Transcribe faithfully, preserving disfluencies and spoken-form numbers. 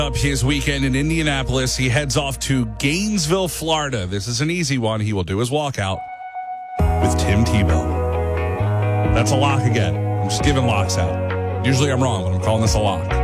Up his weekend in Indianapolis, he heads off to Gainesville, Florida. This is an easy one. He will do his walkout with Tim Tebow. That's a lock again. I'm just giving locks out. Usually I'm wrong, but I'm calling this a lock.